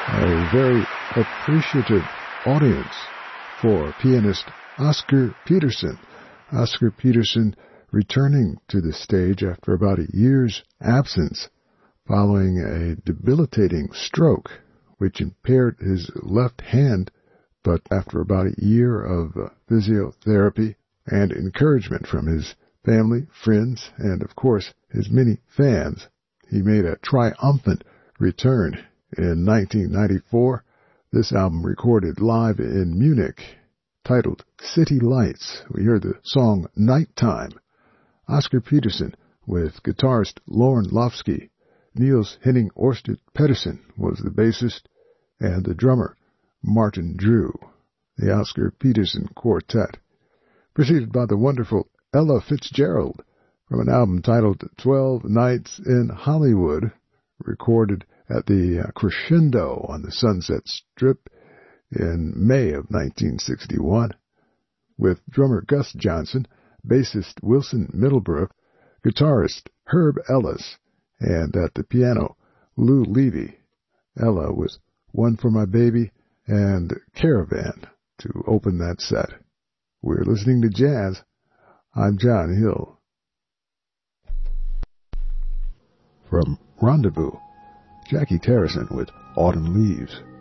A very appreciative audience for pianist Oscar Peterson. Oscar Peterson returning to the stage after about a year's absence following a debilitating stroke which impaired his left hand, but after about a year of physiotherapy and encouragement from his family, friends, and of course his many fans, he made a triumphant return in 1994. This album recorded live in Munich, titled City Lights. We heard the song Nighttime. Oscar Peterson with guitarist Lorne Lofsky. Niels Henning Orsted Pedersen was the bassist, and the drummer Martin Drew. The Oscar Peterson Quartet, preceded by the wonderful Ella Fitzgerald from an album titled 12 Nights in Hollywood, recorded at the Crescendo on the Sunset Strip in May of 1961, with drummer Gus Johnson, bassist Wilson Middlebrook, guitarist Herb Ellis, and at the piano, Lou Levy. Ella was One for My Baby and Caravan to open that set. We're listening to jazz. I'm John Hill. From Rendezvous, Jackie Terrison with Autumn Leaves.